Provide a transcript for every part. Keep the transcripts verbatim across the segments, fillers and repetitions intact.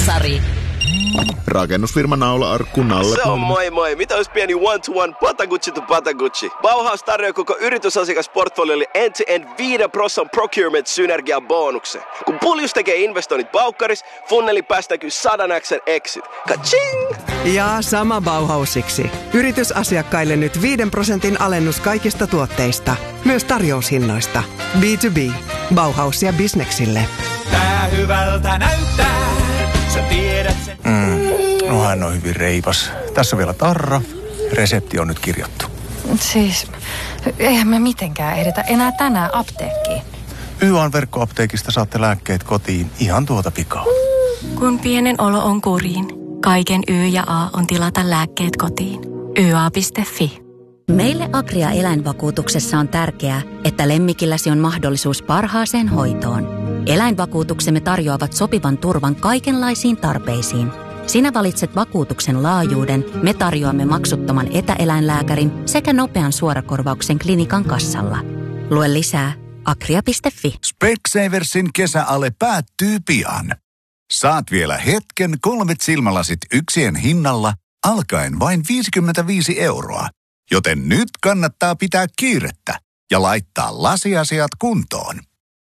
Kasari. Rakennusfirma Naula-Arkku Nalle. Se on moi moi. Mitä olisi pieni one-to-one Patagucci to Patagucci? Bauhaus tarjoaa koko yritysasiakasportfoliolle end-to-end viiden prosentin procurement-synergian bonuksen. Kun Puljus tekee investoinnit Baukkaris, funneli päästäkyy sadan X:n exit. Ka-ching! Ja sama Bauhausiksi. Yritysasiakkaille nyt viiden prosentin alennus kaikista tuotteista. Myös tarjoushinnoista. B to B. Bauhaus ja bisneksille. Tää hyvältä näyttää. Sä tiedät sen. Mm. No hän on hyvin reipas. Tässä on vielä tarra. Resepti on nyt kirjattu. Siis, eihän me mitenkään edetä enää tänään apteekkiin. Y A N verkkoapteekista saatte lääkkeet kotiin ihan tuota pikaa. Kun pienen olo on kuriin, kaiken Y ja A on tilata lääkkeet kotiin. y a piste f i. Meille Agria eläinvakuutuksessa on tärkeää, että lemmikilläsi on mahdollisuus parhaaseen hoitoon. Eläinvakuutuksemme tarjoavat sopivan turvan kaikenlaisiin tarpeisiin. Sinä valitset vakuutuksen laajuuden, me tarjoamme maksuttoman etäeläinlääkärin sekä nopean suorakorvauksen klinikan kassalla. Lue lisää agria piste f i. Specsaversin kesäale päättyy pian. Saat vielä hetken kolmet silmälasit yksien hinnalla, alkaen vain viisikymmentäviisi euroa. Joten nyt kannattaa pitää kiirettä ja laittaa lasiasiat kuntoon.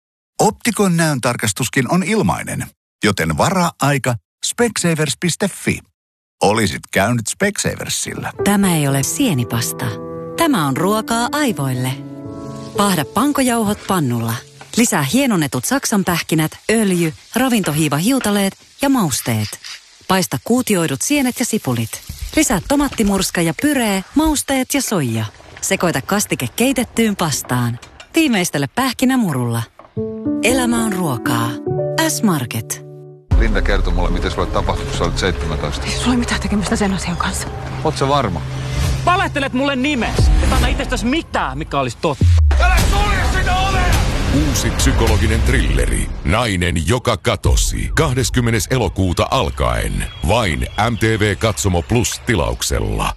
Optikon näöntarkastuskin on ilmainen, joten varaa aika specsavers piste f i. Olisit käynyt Specsaversilla. Tämä ei ole sienipasta. Tämä on ruokaa aivoille. Paahda pankojauhot pannulla. Lisää hienonnetut saksanpähkinät, öljy, ravintohiiva hiutaleet ja mausteet. Paista kuutioidut sienet ja sipulit. Lisää tomattimurska ja pyree, mausteet ja soija. Sekoita kastike keitettyyn pastaan. Viimeistele pähkinämurulla. Elämä on ruokaa. S-Market. Linda kertoi mulle, miten sulle tapahtui, kun sä olit seitsemäntoista. Ei sulla ole mitään tekemistä sen asian kanssa. Oot sä varma? Valehtelet mulle nimes. Et anna itsestäsi mitään, mikä olisi totta. Älä sulje sitä ovea! Uusi psykologinen thrilleri. Nainen, joka katosi. kahdeskymmenes elokuuta alkaen. Vain M T V Katsomo Plus -tilauksella.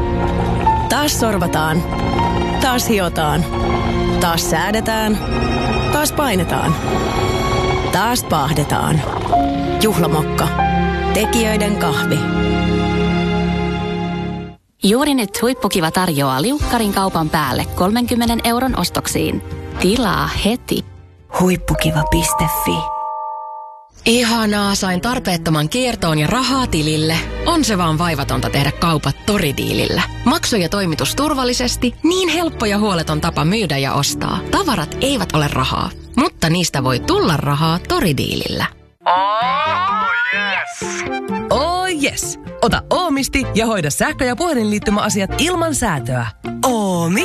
Taas sorvataan. Taas hiotaan. Taas säädetään. Taas painetaan. Taas paahdetaan. Juhlamokka. Tekijöiden kahvi. Juuri nyt Huippukiva tarjoaa liukkarin kaupan päälle kolmenkymmenen euron ostoksiin. Tilaa heti. Huippukiva piste f i. Ihanaa, sain tarpeettoman kiertoon ja rahaa tilille. On se vaan vaivatonta tehdä kaupat Toridiilillä. Maksu ja toimitus turvallisesti, niin helppo ja huoleton tapa myydä ja ostaa. Tavarat eivät ole rahaa, mutta niistä voi tulla rahaa Toridiilillä. Oh yes! Oh yes! Ota Oomisti ja hoida sähkö- ja puhelinliittymäasiat ilman säätöä. Oomi?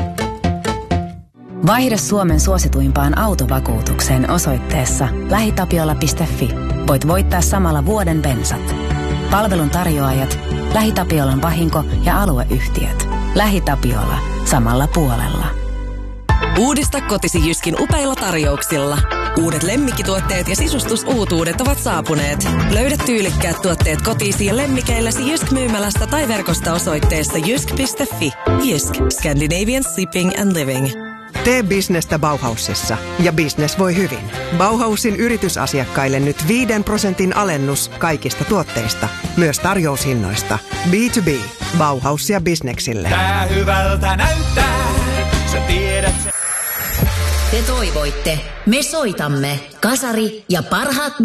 Vaihda Suomen suosituimpaan autovakuutukseen osoitteessa lähitapiola piste f i. Voit voittaa samalla vuoden bensat. Palvelun tarjoajat, LähiTapiolan vahinko- ja alueyhtiöt. LähiTapiola. Samalla puolella. Uudista kotisi Jyskin upeilla tarjouksilla. Uudet lemmikkituotteet ja sisustusuutuudet ovat saapuneet. Löydä tyylikkäät tuotteet kotiisi ja lemmikeilläsi Jysk-myymälästä tai verkosta osoitteessa jysk piste f i. Jysk. Scandinavian Sleeping and Living. Tee bisnestä Bauhausissa ja bisnes voi hyvin. Bauhausin yritysasiakkaille nyt viiden prosentin alennus kaikista tuotteista, myös tarjoushinnoista. B to B. Bauhaus ja bisneksille. Tää hyvältä näyttää. Sä tiedät sen. Te toivoitte. Me soitamme. Kasari ja parhaat